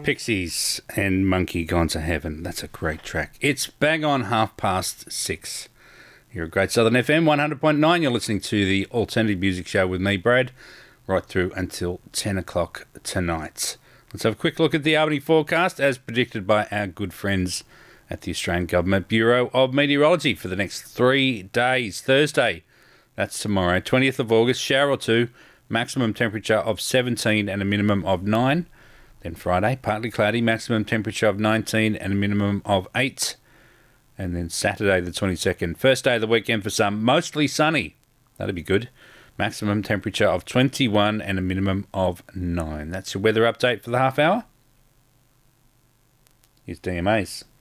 Pixies and Monkey Gone to Heaven. That's a great track. It's bang on 6:30. You're at Great Southern FM 100.9. You're listening to the Alternative Music Show with me, Brad, right through until 10 o'clock tonight. Let's have a quick look at the Albany forecast as predicted by our good friends at the Australian Government Bureau of Meteorology for the next 3 days. Thursday, that's tomorrow, 20th of August, shower or two, maximum temperature of 17 and a minimum of 9. Then Friday, partly cloudy, maximum temperature of 19 and a minimum of 8. And then Saturday the 22nd, first day of the weekend for some, mostly sunny. That'd be good. Maximum temperature of 21 and a minimum of 9. That's your weather update for the half hour. Here's DMAs.